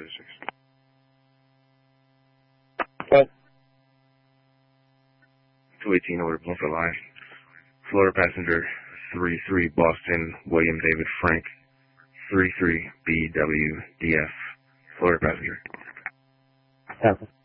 What? 218 over Bloomfield Line. Florida passenger 33 Boston William David Frank 33 BWDF. Florida passenger. Copy.